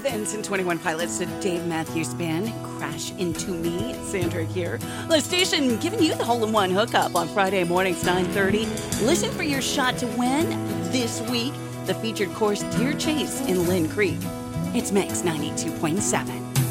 Vince and 21 Pilots, the Dave Matthews Band, Crash Into Me. Sandra here. The station giving you the hole-in-one hookup on Friday mornings, 9:30. Listen for your shot to win this week the featured course Deer Chase in Lynn Creek. It's Mix 92.7.